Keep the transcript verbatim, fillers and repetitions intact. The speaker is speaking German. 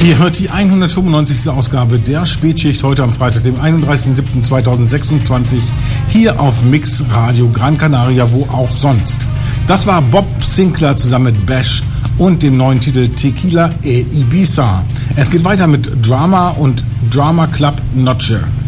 Ihr hört die hundertfünfundneunzigste Ausgabe der Spätschicht heute am Freitag, dem einunddreißigsten siebten zweitausendsechsundzwanzig, hier auf Mix Radio Gran Canaria, wo auch sonst. Das war Bob Sinclar zusammen mit Bash und dem neuen Titel Tequila e Ibiza. Es geht weiter mit Drama und Drama Club Noche.